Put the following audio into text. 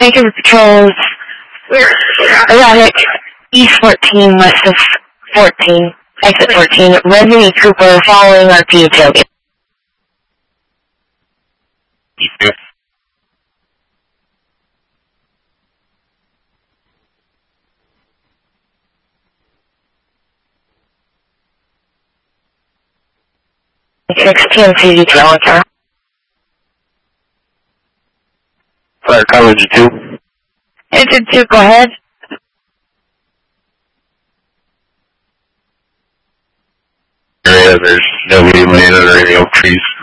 Taker Patrols, Erotic, East 14, west of 14, exit 14, Resident Cooper following our PA tailgate. Yeah. 16 CD Toronto. Fire coverage 2. Engine 2, go ahead. Area, there's nobody laying under any oak trees.